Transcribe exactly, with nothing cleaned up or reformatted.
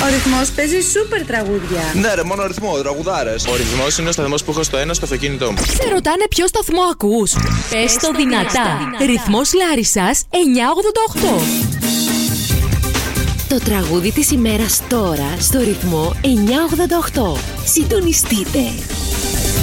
Ρυθμός παίζει σούπερ τραγούδια. Ναι, ρε, μόνο ρυθμό, τραγουδάρες. Ο ρυθμός είναι ο σταθμός που έχω στο ένα στο αυτοκίνητό μου. Σε ρωτάνε ποιο σταθμό ακούς? Πες το δυνατά. Ρυθμός Λάρισσας εννιακόσια ογδόντα οκτώ. Το τραγούδι της ημέρας τώρα στο ρυθμό εννιακόσια ογδόντα οκτώ. Συντονιστείτε.